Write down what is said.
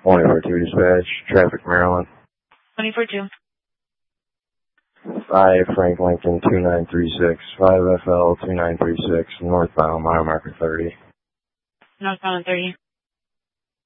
24-2 dispatch, traffic Maryland. 24-2. 5 Frank Lincoln 2936, 5FL 2936, northbound, mile marker 30. Northbound 30.